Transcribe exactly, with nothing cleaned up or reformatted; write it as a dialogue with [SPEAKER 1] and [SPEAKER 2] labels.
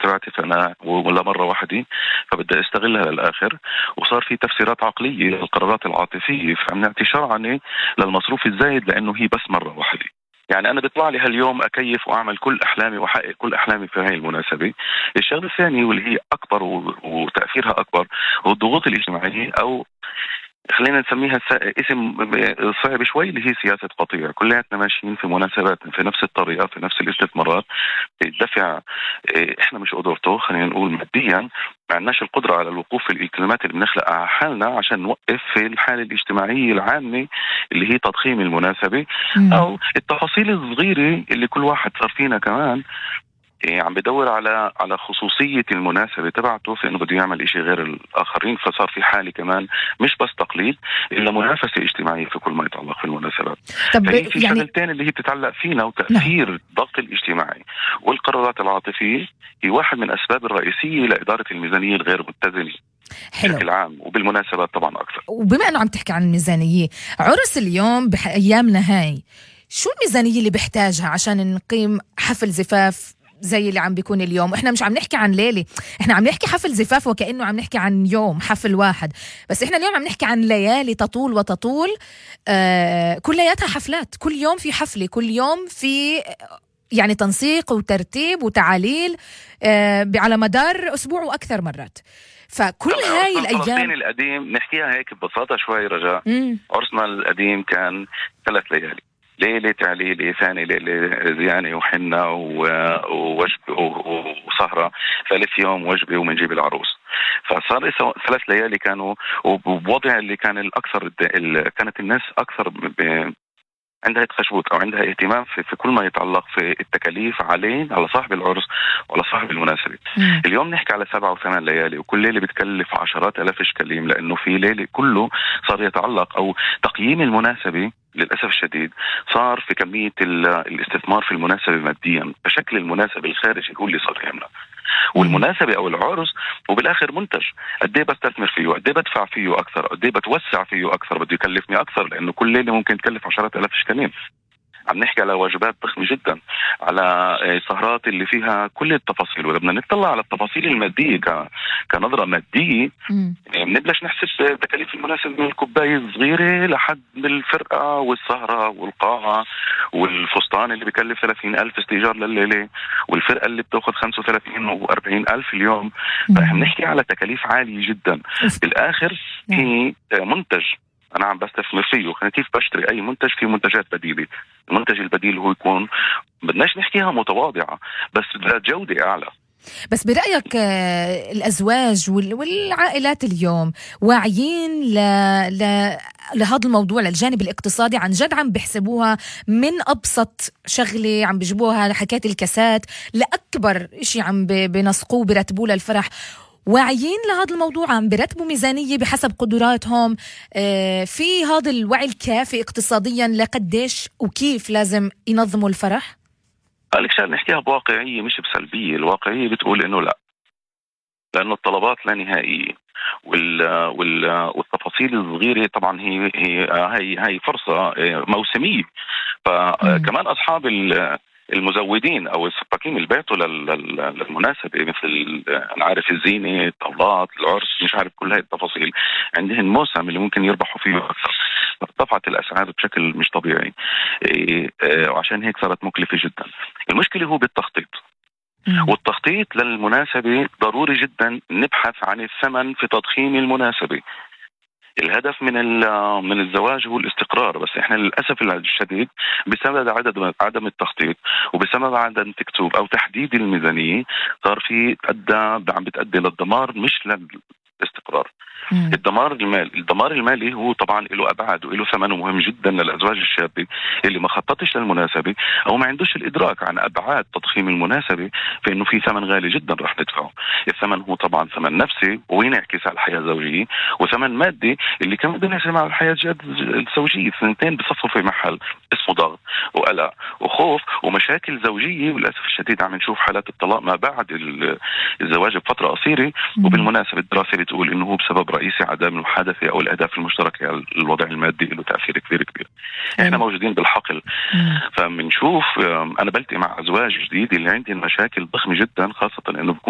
[SPEAKER 1] تبعتي فأنا ولا مرة واحدة، فبدي استغلها للآخر. وصار في تفسيرات عقلية للقرارات العاطفية، فعم نعطي شرعنة للمصروف الزايد لأنه هي بس مرة واحدة. يعني أنا بيطلع لي هاليوم أكيف وأعمل كل أحلامي وأحقق كل أحلامي في هاي المناسبة. الشغلة الثانية واللي هي أكبر وتأثيرها أكبر هو الضغوط الاجتماعية، أو خلينا نسميها اسم صعب شوي، اللي هي سياسة قطيع. كلياتنا ماشيين في مناسبات في نفس الطريقة في نفس الاستثمارات. الدفع احنا مش قدرته، خلينا نقول ماديا ما عندناش القدرة على الوقوف في الكلمات اللي بنخلقها على حالنا عشان نوقف في الحالة الاجتماعية العامة اللي هي تضخيم المناسبة م. أو التفاصيل الصغيرة اللي كل واحد صار فينا كمان يعني عم بدور على على خصوصية المناسبة تبعته في انه بده يعمل اشي غير الاخرين. فصار في حالة كمان مش بس تقليد الا منافسة اجتماعية في كل ما يتعلق في المناسبات. فهي في يعني شغلتين اللي هي بتتعلق فينا، وتأثير نعم. الضغط الاجتماعي والقرارات العاطفية هي واحد من الاسباب الرئيسية لإدارة الميزانية الغير متزنة بشكل عام، وبالمناسبات طبعا اكثر.
[SPEAKER 2] وبما انه عم تحكي عن الميزانية، عرس اليوم بأيامنا هاي شو الميزانية اللي بحتاجها عشان نقيم حفل زفاف زي اللي عم بيكون اليوم؟ احنا مش عم نحكي عن ليلة، احنا عم نحكي حفل زفاف وكأنه عم نحكي عن يوم حفل واحد، بس احنا اليوم عم نحكي عن ليالي تطول وتطول، آه كلياتها حفلات، كل يوم في حفلة، كل يوم في يعني تنسيق وترتيب وتعاليل آه على مدار أسبوع وأكثر مرات. فكل هاي الأيام
[SPEAKER 1] القديم نحكيها هيك ببساطة شوي رجاء.
[SPEAKER 2] مم.
[SPEAKER 1] عرسنا القديم كان ثلاث ليالي، ليلة تعليلة، ثاني ليلة زيانة وحنة ووجبة وسهرة، ثالث يوم وجبة ومنجيب العروس. فصار ثلاث ليالي كانوا، وبوضع اللي كان الأكثر كانت الناس أكثر ب... عندها تخشبوت أو عندها اهتمام في, في كل ما يتعلق في التكاليف عليه على صاحب العرس وعلى صاحب المناسبة.
[SPEAKER 2] مم.
[SPEAKER 1] اليوم نحكي على سبعة وثمان ليالي، وكل ليلة بتكلف عشرات ألاف إشكاليم، لأنه في ليلة كله صار يتعلق أو تقييم المناسبة للأسف الشديد صار في كمية الاستثمار في المناسبة ماديا، فشكل المناسبة الخارجي هو اللي صار يهمنا. والمناسبة أو العرس وبالآخر منتج، قد ايه بستثمر فيه، قد ايه بدفع فيه أكثر، قد ايه بتوسع فيه أكثر، بده يكلفني أكثر، لأنه كل ليلة ممكن تكلف عشرات آلاف إشكاليم. عم نحكي على واجبات ضخمة جدا، على سهرات اللي فيها كل التفاصيل. ولما نطلع على التفاصيل المادية ك... كنظرة مادية بنبلش نحسب تكاليف المناسبة من الكوباية الصغيرة لحد الفرقة والسهرة والقاعة والفستان اللي بيكلف ثلاثين ألف استئجار لليلة، والفرقة اللي بتأخذ خمسة وثلاثين وأربعين ألف اليوم. فإحنا بنحكي على تكاليف عالية جدا. بالآخر هي منتج أنا عم بستثمر فيه. خلينا كيف بشتري أي منتج، في منتجات بديلة. المنتج البديل هو يكون بدناش نحكيها متواضعة بس ذات جودة أعلى.
[SPEAKER 2] بس برأيك الأزواج والعائلات اليوم واعيين ل... ل... لهذا الموضوع، للجانب الاقتصادي؟ عن جد عم بيحسبوها من أبسط شغلة عم بيجيبوها حكاية الكاسات لأكبر إشي عم بنسقوه برتبوه للفرح؟ واعيين لهذا الموضوع، عم برتبوا ميزانية بحسب قدراتهم؟ آه في هذا الوعي الكافي اقتصاديا لقديش وكيف لازم ينظموا الفرح؟
[SPEAKER 1] قالك شغل نحكيها بواقعية مش بسلبية. الواقعية بتقول إنه لا، لأنه الطلبات لا نهائية، وال وال والتفاصيل الصغيرة طبعا هي هي هي, هي فرصة موسمية. فكمان أصحاب المزودين او السباكين اللي بيعطوا للمناسبه، مثل انا عارف الزينه، الطاولات، العرس، مش عارف كل هاي التفاصيل، عندهم موسم اللي ممكن يربحوا فيه اكثر. ارتفعت الاسعار بشكل مش طبيعي، وعشان هيك صارت مكلفه جدا. المشكله هو بالتخطيط، والتخطيط للمناسبه ضروري جدا. نبحث عن الثمن في تضخيم المناسبه. الهدف من من الزواج هو الاستقرار، بس احنا للاسف الشديد بسبب عدم عدم التخطيط وبسبب عدم تكتب او تحديد الميزانيه صار في ادى عم بتؤدي للدمار مش للاستقرار. مم. الدمار المالي الدمار المالي هو طبعا له ابعاد وله ثمنه مهم جدا للازواج الشابه اللي ما خططش للمناسبه او ما عندوش الادراك عن ابعاد تضخيم المناسبه، فانه في ثمن غالي جدا راح ندفعه. الثمن هو طبعا ثمن نفسي وينعكس على الحياه الزوجيه، وثمن مادي اللي كمان بينعكس على الحياه الزوجيه. اثنتين بصفوا في محل اسمه ضغط وقلق وخوف ومشاكل زوجيه، وللاسف الشديد عم نشوف حالات الطلاق ما بعد الزواج بفتره قصيره. وبالمناسبه الدراسه بتقول انه هو بسبب رئيسي عدم المحادثه او الاهداف المشتركه على الوضع المادي له تاثير كبير كبير. احنا موجودين بالحقل، فبنشوف انا بلتقي مع ازواج جديده اللي عندهم مشاكل ضخمه جدا، خاصه انه